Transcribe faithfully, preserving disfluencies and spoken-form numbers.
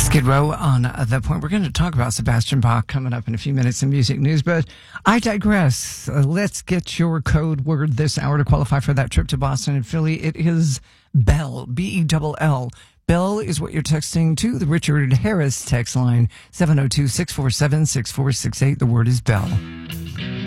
Skid Row on The Point. We're going to talk about Sebastian Bach coming up in a few minutes in music news, but I digress. Uh, let's get your code word this hour to qualify for that trip to Boston and Philly. It is BELL, B E L L. BELL is what you're texting to the Richard Harris text line, seven oh two, six four seven, six four six eight. The word is BELL.